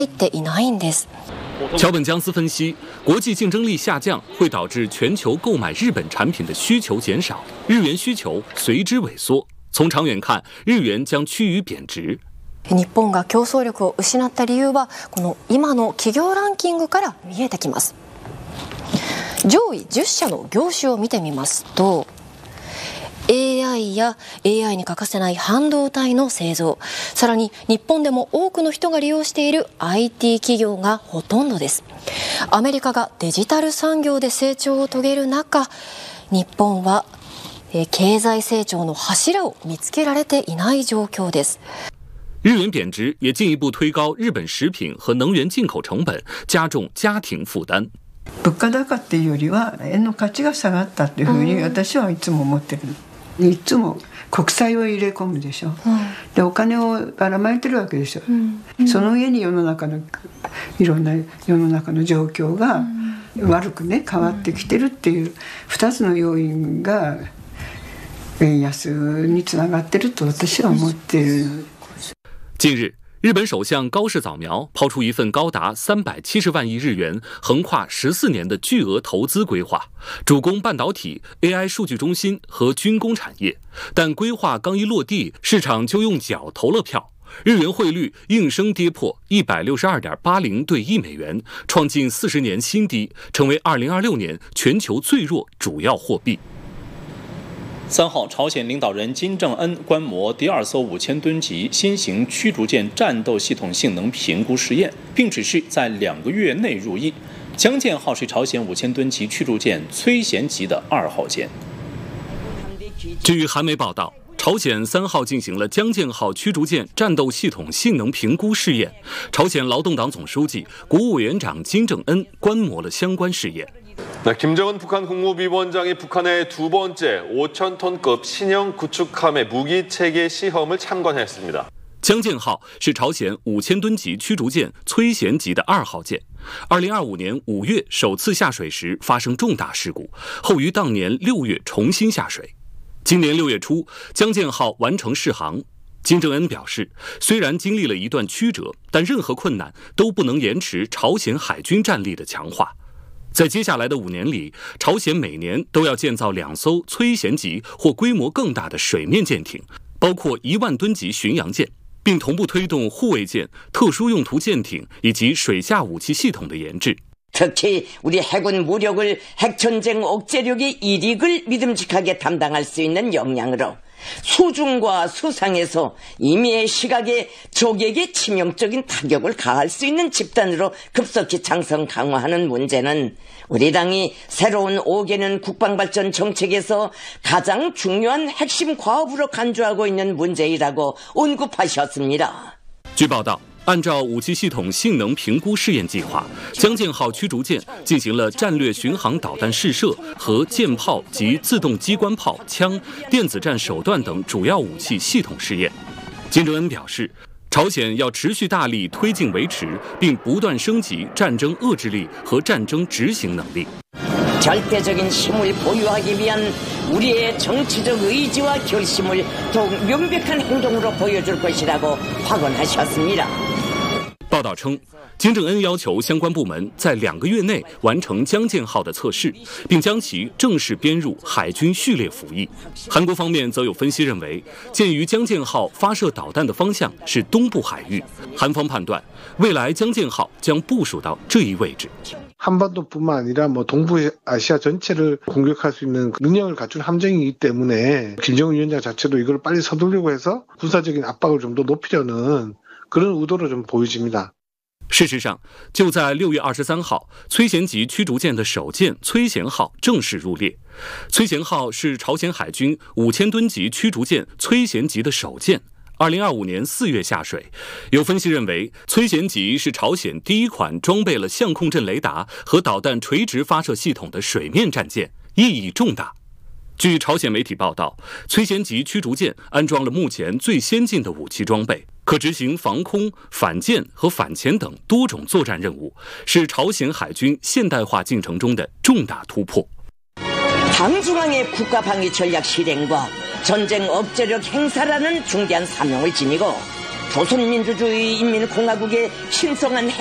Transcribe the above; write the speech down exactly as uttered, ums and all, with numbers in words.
っていないんです。 桥本江司分析，国际竞争力下降会导致全球购买日本产品的需求减少，日元需求随之萎缩。从长远看，日元将趋于贬值。 日本が競争力を失った理由はこの今の企業ランキングから見えてきます。上位じゅっ社の業種を見てみますと、エーアイ や エーアイ に欠かせない半導体の製造、さらに日本でも多くの人が利用している アイティー 企業がほとんどです。アメリカがデジタル産業で成長を遂げる中、日本は経済成長の柱を見つけられていない状況です。 日元贬值也进一步推高日本食品和能源进口成本，加重家庭負担。 物価高っていうよりは円の価値が下がったっていうふうに私はいつも思ってる。いつも国債を入れ込むでしょ、うん、でお金をばらまいてるわけでしょ、うんうん、その上に世の中のいろんな世の中の状況が悪くね変わってきてるっていうふたつの要因が円安につながってると私は思っている。 近日，日本首相高市早苗抛出一份高达三百七十万亿日元、横跨十四年的巨额投资规划，主攻半导体、A I 数据中心和军工产业。但规划刚一落地，市场就用脚投了票，日元汇率应声跌破一百六十二点八零对一美元，创近四十年新低，成为二零二六年全球最弱主要货币。 三号，朝鲜领导人金正恩观摩第二艘五千吨级新型驱逐舰战斗系统性能评估试验，并指示在两个月内入役。江舰号是朝鲜五千吨级驱逐舰崔贤级的二号舰。 据韩媒报道，朝鲜三号进行了江舰号驱逐舰战斗系统性能评估试验，朝鲜劳动党总书记、国务委员长金正恩观摩了相关试验。 김정은 북한 국무위원장이 북한의 두 번째 오천 톤급 신형 구축함의 무기 체계 시험을 참관했습니다. 江舰号是朝鲜五千吨级驱逐舰崔贤级的二号舰。二零二五年五月首次下水时发生重大事故，后于当年六月重新下水。今年六月初，江舰号完成试航。金正恩表示，虽然经历了一段曲折，但任何困难都不能延迟朝鲜海军战力的强化。在接下来的五年里，朝鲜每年都要建造两艘崔贤级或规模更大的水面舰艇，包括一万吨级巡洋舰，并同步推动护卫舰、特殊用途舰艇以及水下武器系统的研制。 특히 우리 해군 무력을 핵전쟁 억제력의 일익을 믿음직하게 담당할 수 있는 역량으로 수중과 수상에서 임의의 시각에 적에게 치명적인 타격을 가할 수 있는 집단으로 급속히 장성 강화하는 문제는 우리 당이 새로운 오 개년 국방발전 정책에서 가장 중요한 핵심 과업으로 간주하고 있는 문제이라고 언급하셨습니다. 据报道， 按照武器系统性能评估试验计划，江舰号驱逐舰进行了战略巡航导弹试射和舰炮及自动机关炮、枪、电子战手段等主要武器系统试验。金正恩表示，朝鲜要持续大力推进维持，并不断升级战争遏制力和战争执行能力。 절대적인 힘을 보유하기 위한 우리의 정치적 의지와 결심을 더욱 명백한 행동으로 보여줄 것이라고 확언하셨습니다. 报道称，金正恩要求相关部门在两个月内完成江舰号的测试，并将其正式编入海军序列服役。韩国方面则有分析认为，鉴于江舰号发射导弹的方向是东部海域，韩方判断未来江舰号将部署到这一位置。 한반도뿐만 아니라 뭐 동부아시아 전체를 공격할 수 있는 능력을 갖춘 함정이기 때문에 김정은 위원장 자체도 이걸 빨리 서두르려고 해서 군사적인 압박을 좀 더 높이려는 그런 의도로 좀 보여집니다. 事实上，就在六月二十三号，崔贤级驱逐舰的首舰崔贤号正式入列。崔贤号是朝鲜海军五千吨级驱逐舰崔贤级的首舰。 二零二五年四月下水，有分析认为，崔贤级是朝鲜第一款装备了相控阵雷达和导弹垂直发射系统的水面战舰，意义重大。据朝鲜媒体报道，崔贤级驱逐舰安装了目前最先进的武器装备，可执行防空、反舰和反潜等多种作战任务，是朝鲜海军现代化进程中的重大突破。 당중앙의 국가방위 전략 실행과 전쟁 억제력 행사라는 중대한 사명을 지니고 조선민주주의 인민공화국의 신성한